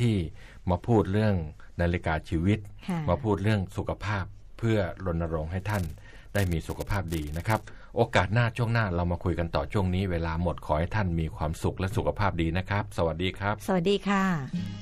ที่มาพูดเรื่องนาฬิกาชีวิตมาพูดเรื่องสุขภาพเพื่อรณรงค์ให้ท่านได้มีสุขภาพดีนะครับโอกาสหน้าช่วงหน้าเรามาคุยกันต่อช่วงนี้เวลาหมดขอให้ท่านมีความสุขและสุขภาพดีนะครับสวัสดีครับสวัสดีค่ะ